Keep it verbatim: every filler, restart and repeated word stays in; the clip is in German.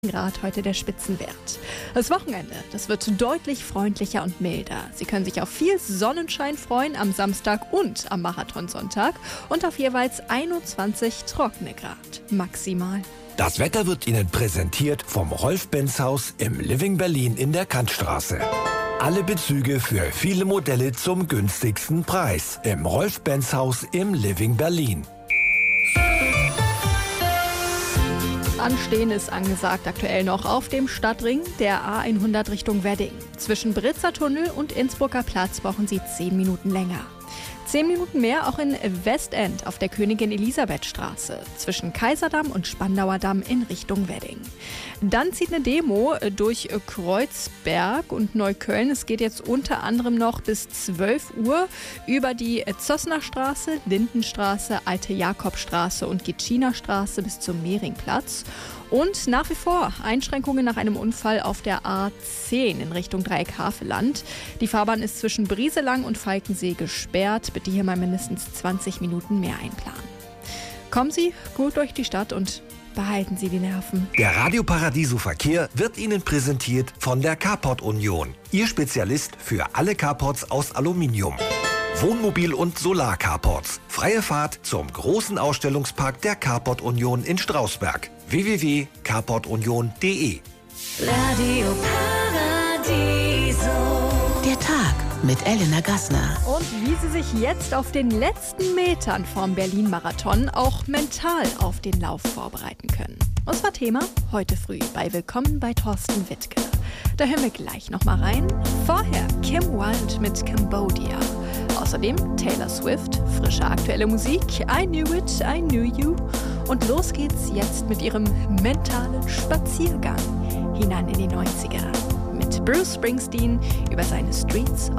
Grad heute der Spitzenwert. Das Wochenende, das wird deutlich freundlicher und milder. Sie können sich auf viel Sonnenschein freuen am Samstag und am Marathonsonntag und auf jeweils einundzwanzig trockene Grad maximal. Das Wetter wird Ihnen präsentiert vom Rolf-Benz-Haus im Living Berlin in der Kantstraße. Alle Bezüge für viele Modelle zum günstigsten Preis im Rolf-Benz-Haus im Living Berlin. Anstehen ist angesagt aktuell noch auf dem Stadtring der A hundert Richtung Wedding. Zwischen Britzer Tunnel und Innsbrucker Platz brauchen Sie zehn Minuten länger. Zehn Minuten mehr auch in Westend auf der Königin-Elisabeth-Straße zwischen Kaiserdamm und Spandauer Damm in Richtung Wedding. Dann zieht eine Demo durch Kreuzberg und Neukölln. Es geht jetzt unter anderem noch bis zwölf Uhr über die Zossner Straße, Lindenstraße, Alte Jakobstraße und Gitschiner Straße bis zum Mehringplatz. Und nach wie vor Einschränkungen nach einem Unfall auf der A zehn in Richtung Dreieck Havelland. Die Fahrbahn ist zwischen Brieselang und Falkensee gesperrt. Bitte hier mal mindestens zwanzig Minuten mehr einplanen. Kommen Sie gut durch die Stadt und behalten Sie die Nerven. Der Radio Paradiso Verkehr wird Ihnen präsentiert von der Carport Union. Ihr Spezialist für alle Carports aus Aluminium. Wohnmobil- und Solar-Carports. Freie Fahrt zum großen Ausstellungspark der Carport Union in Strausberg. w w w punkt carport union punkt d e Radio Paradiso. Der Tag mit Elena Gassner. Und wie Sie sich jetzt auf den letzten Metern vom Berlin-Marathon auch mental auf den Lauf vorbereiten können. Das war Thema heute früh bei Willkommen bei Thorsten Wittke. Da hören wir gleich nochmal rein. Vorher Kim Wilde mit Cambodia. Außerdem Taylor Swift, frische aktuelle Musik, I Knew It, I Knew You. Und los geht's jetzt mit ihrem mentalen Spaziergang hinein in die neunziger mit Bruce Springsteen über seine Streets